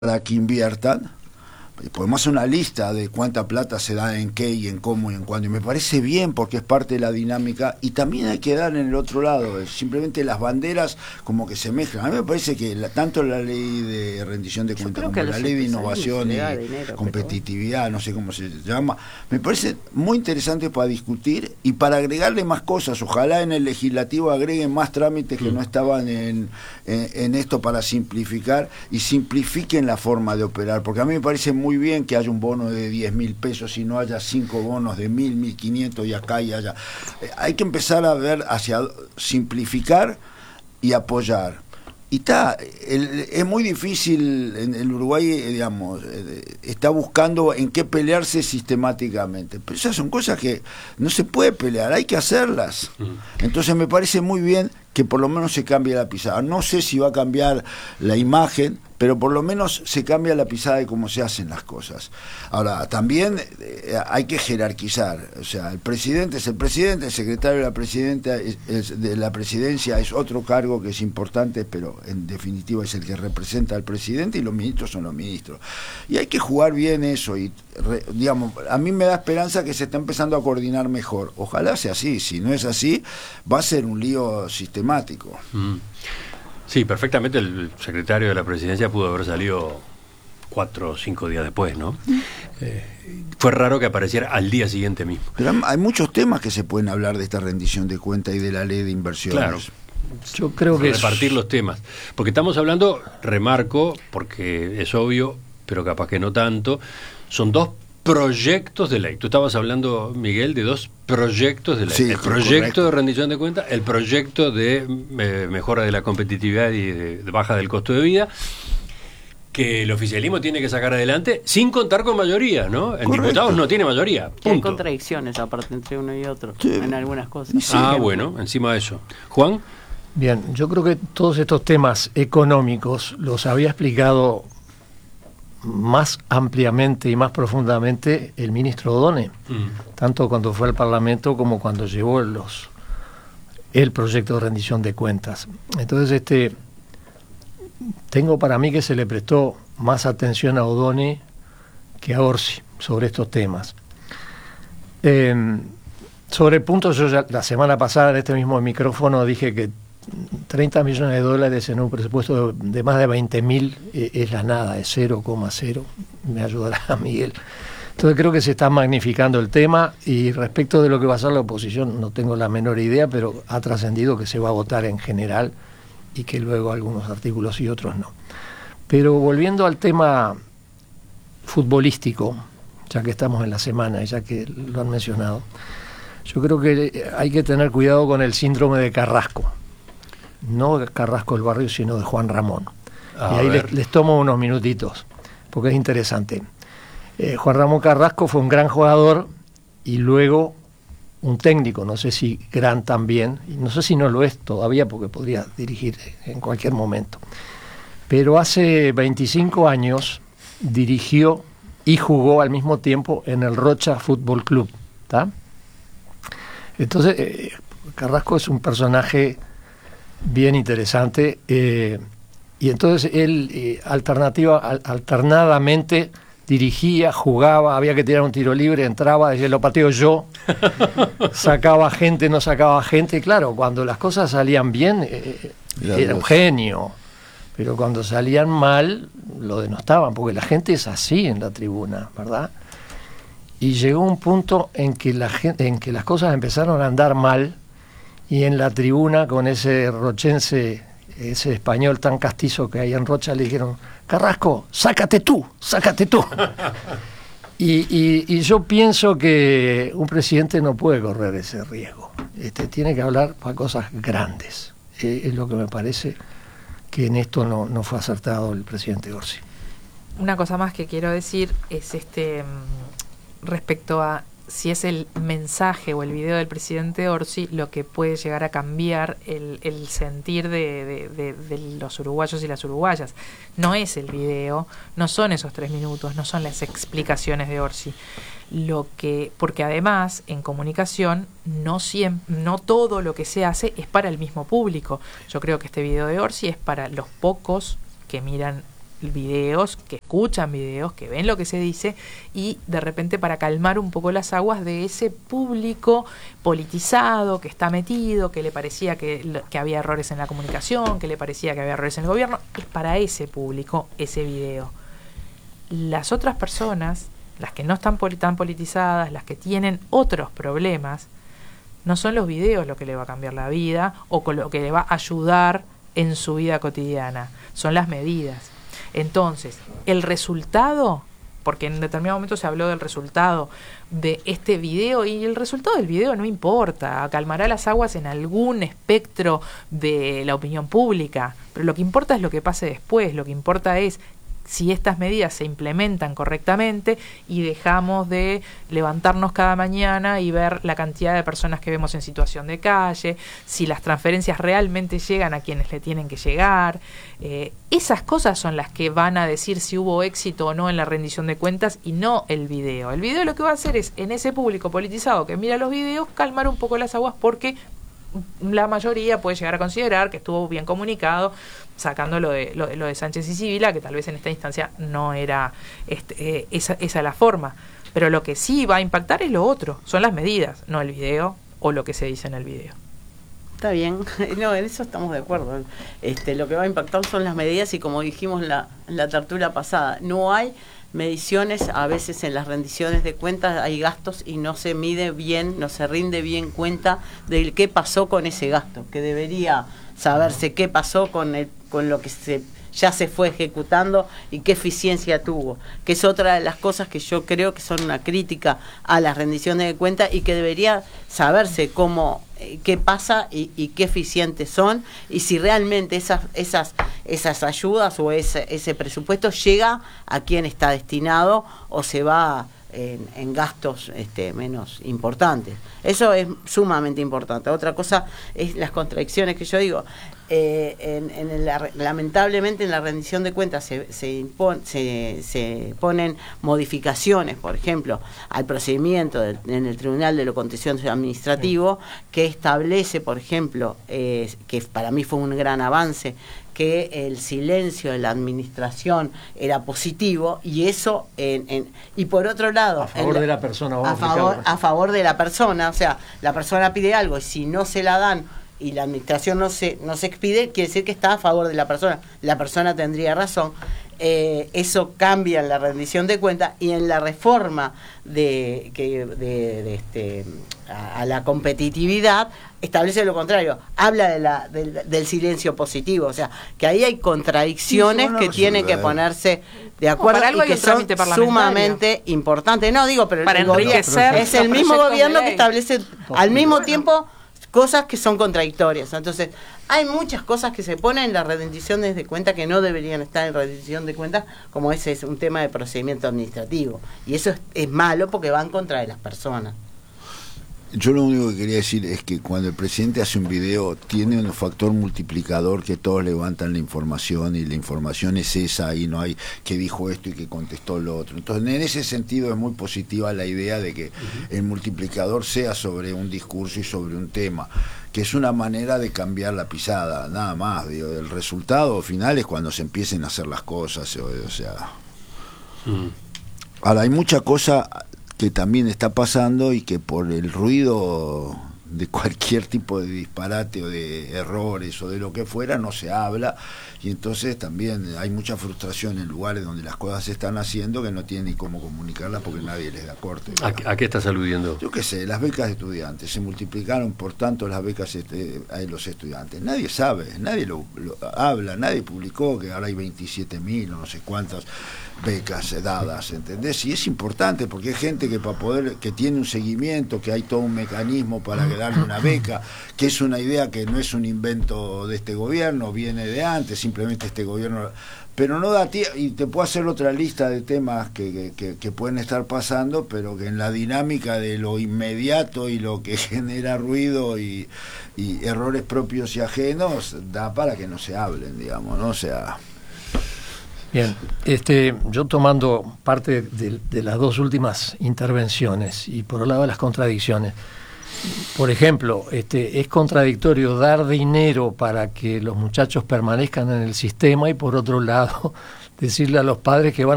para que inviertan. Podemos hacer una lista de cuánta plata se da en qué y en cómo y en cuándo, y me parece bien porque es parte de la dinámica. Y también hay que dar en el otro lado, simplemente las banderas como que se mezclan. A mí me parece que tanto la ley de rendición de cuentas como la ley de innovación y dinero, competitividad, no sé cómo se llama, me parece muy interesante para discutir y para agregarle más cosas. Ojalá en el legislativo agreguen más trámites que no estaban en esto, para simplificar y simplifiquen la forma de operar, porque a mí me parece muy bien que haya un bono de 10.000 pesos y no haya 5 bonos de 1.000, 1.500 y acá y allá. Hay que empezar a ver hacia simplificar y apoyar. Y es muy difícil en el Uruguay, digamos, está buscando en qué pelearse sistemáticamente. Pero esas son cosas que no se puede pelear, hay que hacerlas. Entonces me parece muy bien que por lo menos se cambie la pisada. No sé si va a cambiar la imagen, pero por lo menos se cambia la pisada de cómo se hacen las cosas. Ahora, también hay que jerarquizar. O sea, el presidente es el presidente, el secretario de la presidencia es otro cargo que es importante, pero en definitiva es el que representa al presidente, y los ministros son los ministros. Y hay que jugar bien eso, y digamos, a mí me da esperanza que se está empezando a coordinar mejor. Ojalá sea así. Si no es así, va a ser un lío sistemático. Sí, perfectamente el secretario de la presidencia pudo haber salido 4 o 5 días después, ¿no? Fue raro que apareciera al día siguiente mismo. Pero hay muchos temas que se pueden hablar de esta rendición de cuenta y de la ley de inversiones. Claro. Yo creo que repartir los temas. Porque estamos hablando, remarco, porque es obvio, pero capaz que no tanto, son 2 proyectos de ley. Tú estabas hablando, Miguel, de 2 proyectos de ley. Sí, el proyecto correcto. de rendición de cuentas, el proyecto de mejora de la competitividad y de baja del costo de vida, que el oficialismo tiene que sacar adelante sin contar con mayoría, ¿no? En Correcto. diputados no tiene mayoría. Punto. Hay contradicciones aparte entre uno y otro, Sí. en algunas cosas. Sí. Bueno, encima de eso. Juan. bien, yo creo que todos estos temas económicos los había explicado más ampliamente y más profundamente el ministro Odone, tanto cuando fue al Parlamento como cuando llevó el proyecto de rendición de cuentas. Entonces, tengo para mí que se le prestó más atención a Odone que a Orsi sobre estos temas. Sobre el punto, yo ya la semana pasada en este mismo micrófono dije que 30 millones de dólares en un presupuesto de más de 20.000 es la nada, es 0,0. Me ayudará Miguel. Entonces creo que se está magnificando el tema, y respecto de lo que va a ser la oposición no tengo la menor idea, pero ha trascendido que se va a votar en general y que luego algunos artículos y otros no. Pero volviendo al tema futbolístico, ya que estamos en la semana y ya que lo han mencionado, yo creo que hay que tener cuidado con el síndrome de Carrasco. No de Carrasco del Barrio, sino de Juan Ramón. Y ahí les tomo unos minutitos, porque es interesante. Juan Ramón Carrasco fue un gran jugador y luego un técnico, no sé si gran también, y no sé si no lo es todavía porque podría dirigir en cualquier momento. Pero hace 25 años dirigió y jugó al mismo tiempo en el Rocha Fútbol Club, ¿tá? Entonces, Carrasco es un personaje bien interesante, y entonces él alternadamente dirigía, jugaba, había que tirar un tiro libre, entraba, decía, lo pateo yo, sacaba gente, no sacaba gente, y claro, cuando las cosas salían bien, era un genio, pero cuando salían mal, lo denostaban, porque la gente es así en la tribuna, ¿verdad? Y llegó un punto en que las cosas empezaron a andar mal, y en la tribuna, con ese rochense, ese español tan castizo que hay en Rocha, le dijeron, Carrasco, sácate tú. Y yo pienso que un presidente no puede correr ese riesgo. Tiene que hablar para cosas grandes. Es lo que me parece que en esto no fue acertado el presidente Orsi. Una cosa más que quiero decir es respecto a si es el mensaje o el video del presidente Orsi lo que puede llegar a cambiar el sentir de los uruguayos y las uruguayas. No es el video, no son esos 3 minutos, no son las explicaciones de Orsi. Porque además en comunicación no todo lo que se hace es para el mismo público. Yo creo que este video de Orsi es para los pocos que miran videos, que escuchan videos, que ven lo que se dice, y de repente para calmar un poco las aguas de ese público politizado que está metido, que le parecía que había errores en la comunicación, que le parecía que había errores en el gobierno, es para ese público ese video. Las otras personas, las que no están tan politizadas, las que tienen otros problemas, no son los videos lo que le va a cambiar la vida o con lo que le va a ayudar en su vida cotidiana, son las medidas. Entonces, el resultado, porque en determinado momento se habló del resultado de este video, y el resultado del video no importa, calmará las aguas en algún espectro de la opinión pública, pero lo que importa es lo que pase después, lo que importa es si estas medidas se implementan correctamente y dejamos de levantarnos cada mañana y ver la cantidad de personas que vemos en situación de calle, si las transferencias realmente llegan a quienes le tienen que llegar. Esas cosas son las que van a decir si hubo éxito o no en la rendición de cuentas, y no el video. El video lo que va a hacer es, en ese público politizado que mira los videos, calmar un poco las aguas, porque la mayoría puede llegar a considerar que estuvo bien comunicado, sacando lo de Sánchez y Sibila, que tal vez en esta instancia no era esa la forma. Pero lo que sí va a impactar es lo otro, son las medidas, no el video o lo que se dice en el video. Está bien, no, en eso estamos de acuerdo. Lo que va a impactar son las medidas, y como dijimos en la tertulia pasada, no hay mediciones. A veces en las rendiciones de cuentas hay gastos y no se mide bien, no se rinde bien cuenta de qué pasó con ese gasto, que debería saberse qué pasó con lo que ya se fue ejecutando y qué eficiencia tuvo, que es otra de las cosas que yo creo que son una crítica a las rendiciones de cuentas, y que debería saberse qué pasa y qué eficientes son, y si realmente esas ayudas o ese presupuesto llega a quien está destinado o se va en gastos menos importantes. Eso es sumamente importante. Otra cosa es las contradicciones que yo digo. Lamentablemente en la rendición de cuentas se ponen modificaciones, por ejemplo, al procedimiento en el Tribunal de lo Contencioso Administrativo, que establece, por ejemplo, que para mí fue un gran avance, que el silencio de la administración era positivo, y eso y por otro lado, a favor de la persona, a favor de la persona, o sea, la persona pide algo y si no se la dan y la administración no se expide, quiere decir que está a favor de la persona tendría razón. Eso cambia en la rendición de cuentas, y en la reforma a la competitividad establece lo contrario, habla del silencio positivo, o sea, que ahí hay contradicciones que tienen que ponerse de acuerdo y que son sumamente importantes. No digo, pero para enriquecer es el mismo gobierno que establece al mismo tiempo cosas que son contradictorias. Entonces, hay muchas cosas que se ponen en las rendiciones de cuentas que no deberían estar en rendición de cuentas, como ese es un tema de procedimiento administrativo. Y eso es malo porque va en contra de las personas. Yo lo único que quería decir es que cuando el presidente hace un video tiene un factor multiplicador, que todos levantan la información y la información es esa, y no hay que dijo esto y que contestó lo otro. Entonces, en ese sentido es muy positiva la idea de que el multiplicador sea sobre un discurso y sobre un tema, que es una manera de cambiar la pisada, nada más. Digo, el resultado final es cuando se empiecen a hacer las cosas, o sea. Ahora, hay mucha cosa que también está pasando y que por el ruido de cualquier tipo de disparate o de errores o de lo que fuera no se habla, y entonces también hay mucha frustración en lugares donde las cosas se están haciendo que no tienen ni cómo comunicarlas porque nadie les da corte. ¿A qué estás aludiendo? Yo qué sé, las becas de estudiantes, se multiplicaron por tanto las becas a los estudiantes, nadie sabe, nadie lo habla, nadie publicó que ahora hay 27.000 o no sé cuántas becas dadas, ¿entendés? Y es importante porque hay gente que tiene un seguimiento, que hay todo un mecanismo para darle una beca, que es una idea que no es un invento de este gobierno, viene de antes, simplemente este gobierno, pero no da tiempo, y te puedo hacer otra lista de temas que pueden estar pasando, pero que en la dinámica de lo inmediato y lo que genera ruido y errores propios y ajenos, da para que no se hablen, digamos, ¿no? O sea... Bien, yo tomando parte de las dos últimas intervenciones y por el lado de las contradicciones, por ejemplo, es contradictorio dar dinero para que los muchachos permanezcan en el sistema y por otro lado decirle a los padres que van